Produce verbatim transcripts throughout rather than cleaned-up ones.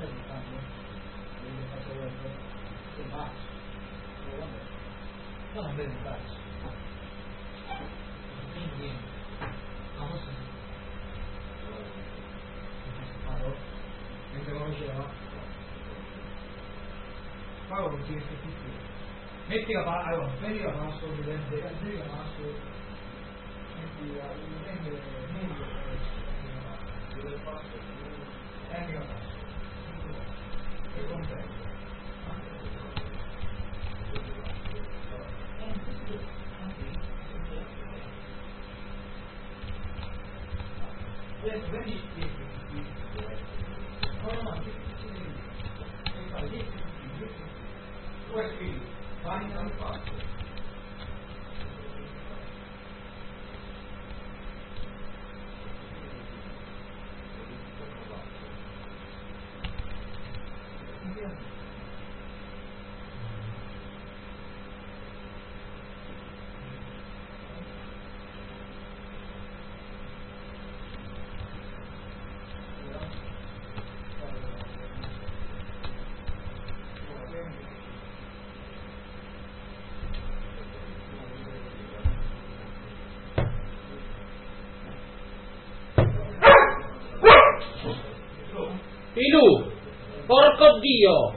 No, non vedi il braccio. Quindi, no, non so. Allora, mentre lo faceva, Paolo non ti riesce più. Metti la palla, allora, prendi la palla solo, prendi la palla solo, metti la prendi meglio, prendi la palla, prendi la palla, e comprendi. Adesso prendi no, no, poi scrivi, vai in un fatto. Filù, porco Dio!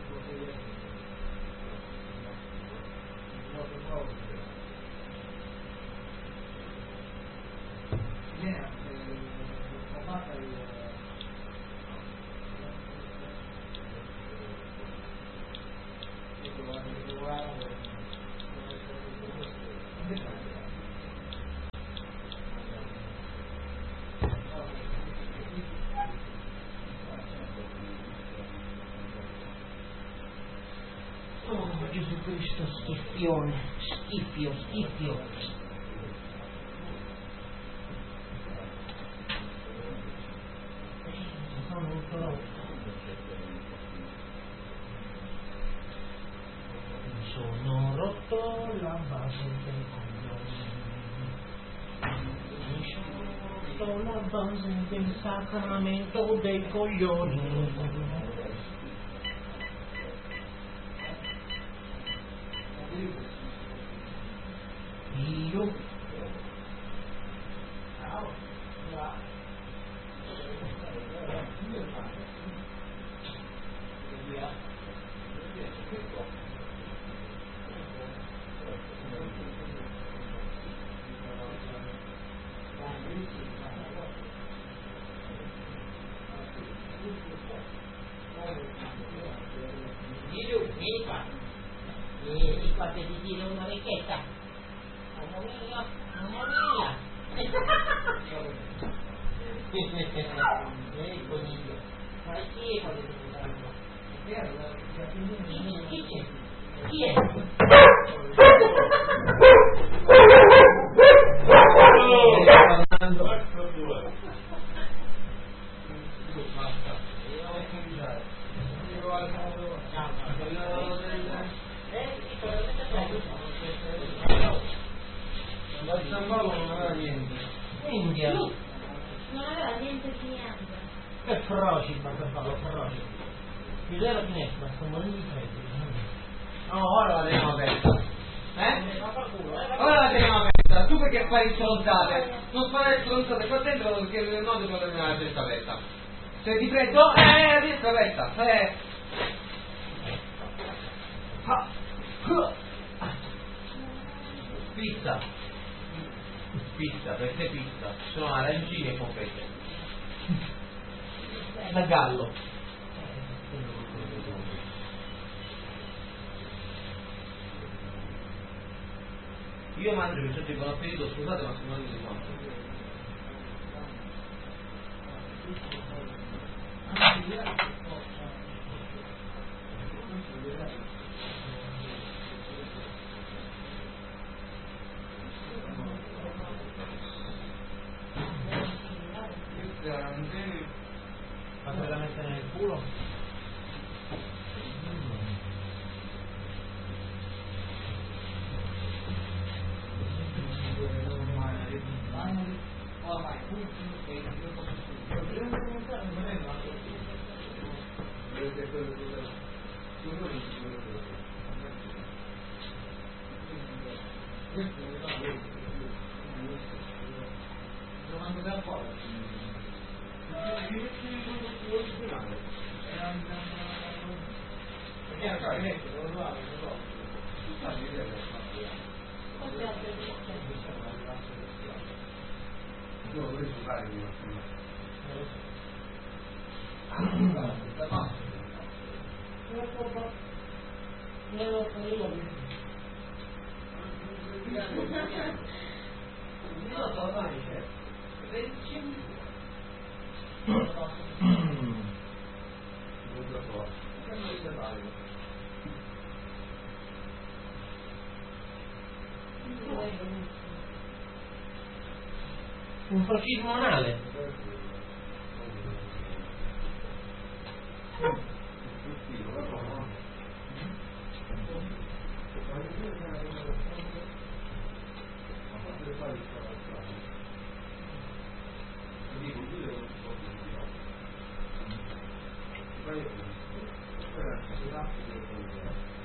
Oh Gesù Cristo, schiffione, schiffio, schiffio. Sono molto rotto. Sono rotto la base del coglione. Mi sono rotto la base del sacramento dei coglioni. Io vieni qua, vieni qua per ti dire una ricchetta. Mamma mia, mamma mia. Ehi coniglio, fai schifo di tutto. Chi c'è? Chi è? Ma San Paolo non aveva niente. India. Non aveva niente di niente. Che froci, ma San Paolo, froci. Chiudere la finestra, sto morendo di freddo. No, ora la teniamo aperta. Eh? Ora la teniamo aperta. Tu perché fai stronzate? Non fare stronzate qua dentro perché il modo può tenere la testa aperta. Se ti prendo, eh, la testa aperta. Eh. Pizza. Pizza, per te pizza. Sono arancini e confette. Da gallo. Io mangio per sotto il buon appetito, scusate ma sono di quanto. Fatela mettere nel culo. che quello che uno di quello che questo è la cosa giocando da fuori perché a casa non lo so, non lo so sta vedendo io vorrei giocare di mattina non lo so io io so ormai c'è venticinque non lo so non lo so che non si fare un fascismo anale Poi,